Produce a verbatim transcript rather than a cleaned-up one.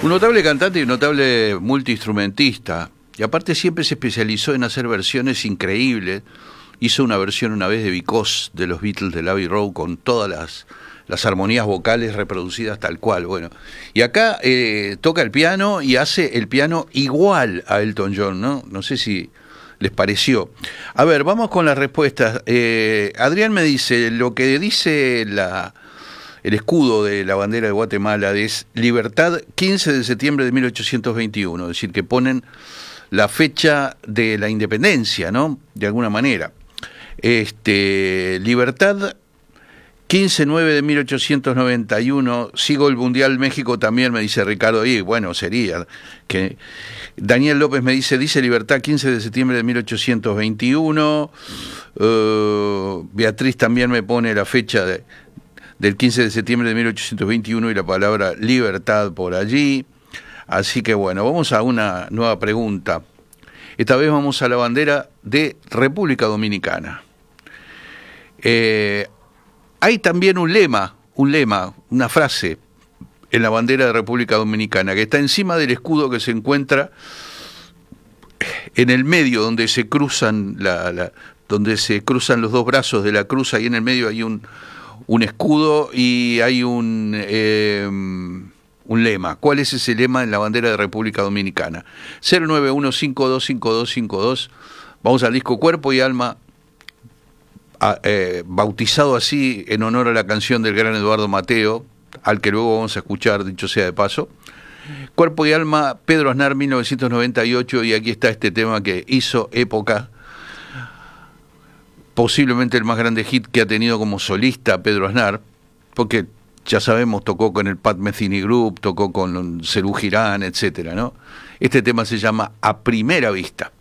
Un notable cantante y un notable multiinstrumentista. Y aparte siempre se especializó en hacer versiones increíbles. Hizo una versión una vez de Because de los Beatles de Abbey Road con todas las, las armonías vocales reproducidas tal cual. Bueno, y acá eh, toca el piano y hace el piano igual a Elton John, ¿no? No sé si les pareció. A ver, vamos con las respuestas. Eh, Adrián me dice, lo que dice la... el escudo de la bandera de Guatemala es Libertad, quince de septiembre de mil ochocientos veintiuno, es decir, que ponen la fecha de la independencia, ¿no? De alguna manera. Este, Libertad, quince nueve de mil ochocientos noventa y uno, sigo el Mundial México también, me dice Ricardo, y bueno, sería que... Daniel López me dice, dice Libertad, quince de septiembre de mil ochocientos veintiuno, uh, Beatriz también me pone la fecha de... del quince de septiembre de mil ochocientos veintiuno y la palabra libertad por allí. Así que bueno, vamos a una nueva pregunta. Esta vez vamos a la bandera de República Dominicana. Eh, hay también un lema, un lema, una frase en la bandera de República Dominicana que está encima del escudo que se encuentra en el medio donde se cruzan la, la, donde se cruzan los dos brazos de la cruz. Ahí en el medio hay un un escudo y hay un eh, un lema. ¿Cuál es ese lema en la bandera de República Dominicana? cero nueve uno cinco dos cinco dos cinco dos. Vamos al disco Cuerpo y Alma, a, eh, bautizado así en honor a la canción del gran Eduardo Mateo, al que luego vamos a escuchar, dicho sea de paso. Cuerpo y Alma, Pedro Aznar, mil novecientos noventa y ocho, y aquí está este tema que hizo época. Posiblemente el más grande hit que ha tenido como solista Pedro Aznar, porque ya sabemos, tocó con el Pat Metheny Group, tocó con Serú Girán, etcétera, ¿no? Este tema se llama A Primera Vista.